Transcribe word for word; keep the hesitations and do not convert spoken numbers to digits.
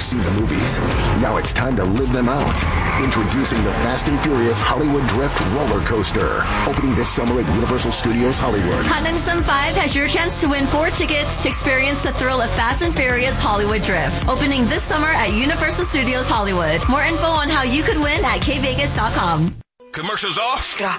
seen the movies. Now it's time to live them out. Introducing the Fast and Furious Hollywood Drift Roller Coaster. Opening this summer at Universal Studios Hollywood. Hot ninety-seven point five has your chance to win four tickets to experience the thrill of Fast and Furious Hollywood Drift. Opening this summer at Universal Studios Hollywood. More info on how you could win at k vegas dot com. Commercials off.